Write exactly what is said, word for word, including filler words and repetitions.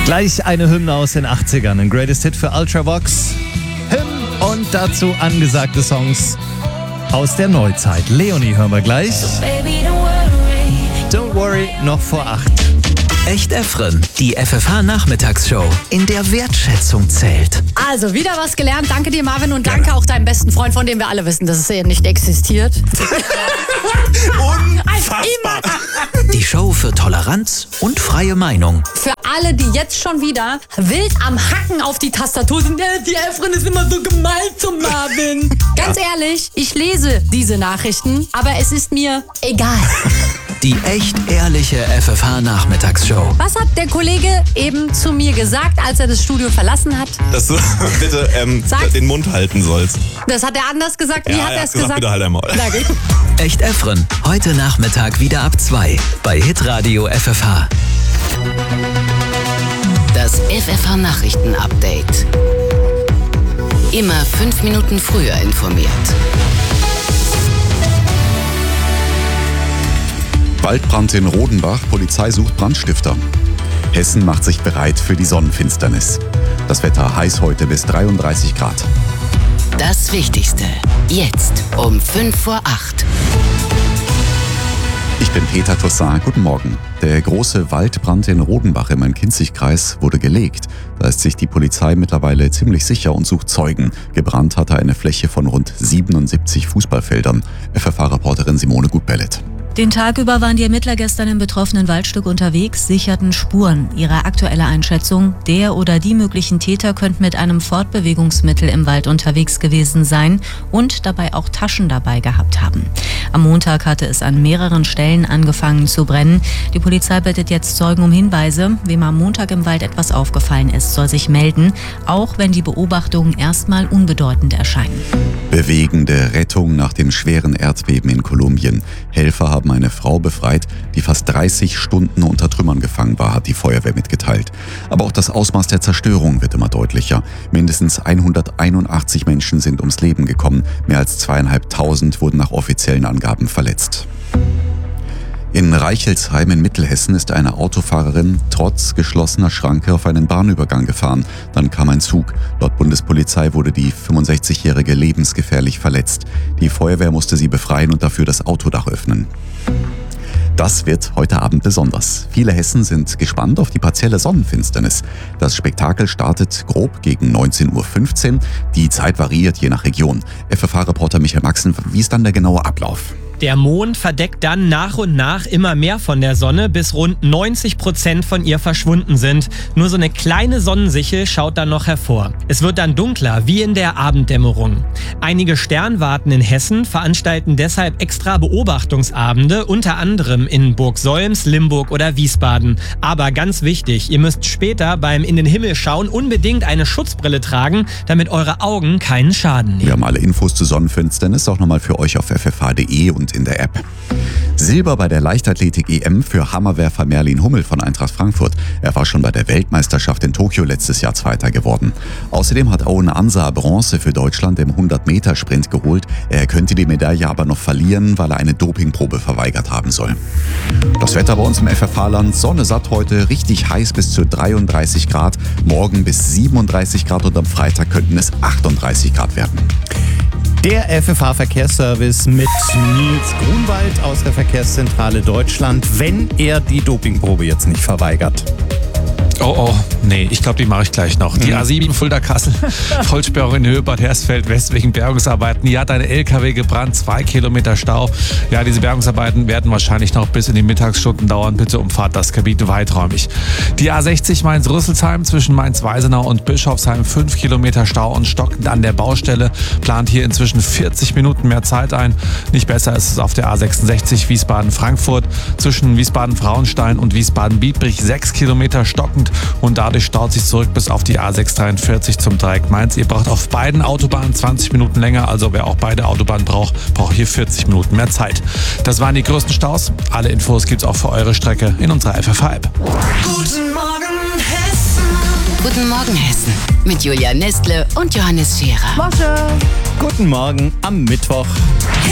Gleich eine Hymne aus den achtzigern, ein Greatest Hit für Ultravox. Hymn und dazu angesagte Songs aus der Neuzeit. Leonie hören wir gleich. So baby, don't worry. Don't worry, noch vor acht. Echt Efren, die F F H-Nachmittagsshow, in der Wertschätzung zählt. Also, wieder was gelernt. Danke dir, Marvin, und danke auch deinem besten Freund, von dem wir alle wissen, dass er nicht existiert. Unfassbar. Die Show für Toleranz und freie Meinung. Für alle, die jetzt schon wieder wild am Hacken auf die Tastatur sind, äh, die Efren ist immer so gemein zum Marvin. Ganz ehrlich, ich lese diese Nachrichten, aber es ist mir egal. Die echt ehrliche F F H-Nachmittagsshow. Was hat der Kollege eben zu mir gesagt, als er das Studio verlassen hat? Dass du bitte ähm, Sag. den Mund halten sollst. Das hat er anders gesagt. Wie Ja, hat er er hat es gesagt, gesagt? bitte halt einmal. Danke. Echt Efren, heute Nachmittag wieder ab zwei bei Hitradio F F H. Das F F H-Nachrichten-Update. Immer fünf Minuten früher informiert. Waldbrand in Rodenbach, Polizei sucht Brandstifter. Hessen macht sich bereit für die Sonnenfinsternis. Das Wetter heiß heute bis dreiunddreißig Grad. Das Wichtigste. Jetzt um fünf vor acht. Ich bin Peter Toussaint, guten Morgen. Der große Waldbrand in Rodenbach im Main-Kinzig-Kreis wurde gelegt. Da ist sich die Polizei mittlerweile ziemlich sicher und sucht Zeugen. Gebrannt hatte eine Fläche von rund siebenundsiebzig Fußballfeldern. F F H-Reporterin Simone Gutbellet. Den Tag über waren die Ermittler gestern im betroffenen Waldstück unterwegs, sicherten Spuren. Ihre aktuelle Einschätzung: Der oder die möglichen Täter könnten mit einem Fortbewegungsmittel im Wald unterwegs gewesen sein und dabei auch Taschen dabei gehabt haben. Am Montag hatte es an mehreren Stellen angefangen zu brennen. Die Polizei bittet jetzt Zeugen um Hinweise. Wem am Montag im Wald etwas aufgefallen ist, soll sich melden, auch wenn die Beobachtungen erstmal unbedeutend erscheinen. Bewegende Rettung nach dem schweren Erdbeben in Kolumbien. Helfer haben eine Frau befreit, die fast dreißig Stunden unter Trümmern gefangen war, hat die Feuerwehr mitgeteilt. Aber auch das Ausmaß der Zerstörung wird immer deutlicher. Mindestens hunderteinundachtzig Menschen sind ums Leben gekommen. Mehr als zweieinhalbtausend wurden nach offiziellen Angaben verletzt. In Reichelsheim in Mittelhessen ist eine Autofahrerin trotz geschlossener Schranke auf einen Bahnübergang gefahren. Dann kam ein Zug. Laut Bundespolizei wurde die fünfundsechzigjährige lebensgefährlich verletzt. Die Feuerwehr musste sie befreien und dafür das Autodach öffnen. Das wird heute Abend besonders. Viele Hessen sind gespannt auf die partielle Sonnenfinsternis. Das Spektakel startet grob gegen neunzehn Uhr fünfzehn. Die Zeit variiert je nach Region. F F H-Reporter Michael Maxen, wie ist dann der genaue Ablauf? Der Mond verdeckt dann nach und nach immer mehr von der Sonne, bis rund neunzig Prozent von ihr verschwunden sind. Nur so eine kleine Sonnensichel schaut dann noch hervor. Es wird dann dunkler, wie in der Abenddämmerung. Einige Sternwarten in Hessen veranstalten deshalb extra Beobachtungsabende, unter anderem in Burg Solms, Limburg oder Wiesbaden. Aber ganz wichtig, ihr müsst später beim In den Himmel schauen unbedingt eine Schutzbrille tragen, damit eure Augen keinen Schaden nehmen. Wir haben alle Infos zur Sonnenfinsternis auch nochmal für euch auf f f h punkt d e und in der App. Silber bei der Leichtathletik-E M für Hammerwerfer Merlin Hummel von Eintracht Frankfurt. Er war schon bei der Weltmeisterschaft in Tokio letztes Jahr Zweiter geworden. Außerdem hat Owen Ansa Bronze für Deutschland im hundert-Meter-Sprint geholt. Er könnte die Medaille aber noch verlieren, weil er eine Dopingprobe verweigert haben soll. Das Wetter bei uns im F F H-Land: Sonne satt heute, richtig heiß bis zu dreiunddreißig Grad. Morgen bis siebenunddreißig Grad und am Freitag könnten es achtunddreißig Grad werden. Der F F H-Verkehrsservice mit Nils Grunwald aus der Verkehrszentrale Deutschland, wenn er die Dopingprobe jetzt nicht verweigert. Oh, oh, nee, ich glaube, die mache ich gleich noch. Die A sieben Fulda-Kassel, Vollsperrung in Höhe Bad Hersfeld West wegen Bergungsarbeiten. Hier hat ein L K W gebrannt, zwei Kilometer Stau. Ja, diese Bergungsarbeiten werden wahrscheinlich noch bis in die Mittagsstunden dauern. Bitte umfahrt das Gebiet weiträumig. Die A sechzig Mainz-Rüsselsheim zwischen Mainz-Weisenau und Bischofsheim, fünf Kilometer Stau und stockend an der Baustelle. Plant hier inzwischen vierzig Minuten mehr Zeit ein. Nicht besser ist es auf der A sechsundsechzig Wiesbaden-Frankfurt zwischen Wiesbaden-Frauenstein und Wiesbaden-Biebrich, sechs Kilometer stockend. Und dadurch staut sich zurück bis auf die A sechshundertdreiundvierzig zum Dreieck Mainz. Ihr braucht auf beiden Autobahnen zwanzig Minuten länger, also wer auch beide Autobahnen braucht, braucht hier vierzig Minuten mehr Zeit. Das waren die größten Staus. Alle Infos gibt's auch für eure Strecke in unserer F F H-App. Guten Morgen, Hessen. Guten Morgen, Hessen. Mit Julia Nestle und Johannes Scherer. Guten Morgen am Mittwoch.